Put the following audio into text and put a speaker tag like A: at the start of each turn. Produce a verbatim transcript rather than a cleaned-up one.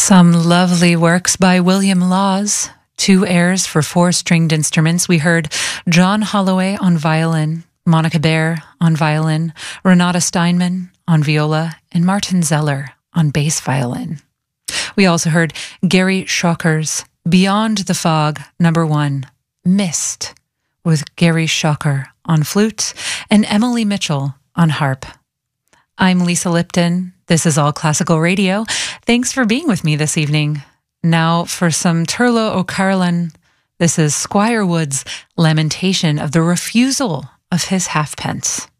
A: Some lovely works by William Laws. Two airs for four stringed instruments. We heard John Holloway on violin, Monica Baer on violin, Renata Steinman on viola, and Martin Zeller on bass violin. We also heard Gary Schocker's Beyond the Fog, number one, Mist, with Gary Schocker on flute and Emily Mitchell on harp. I'm Lisa Lipton. This is All Classical Radio. Thanks for being with me this evening. Now for some Turlough O'Carolan. This is Squire Wood's lamentation of the refusal of his halfpence.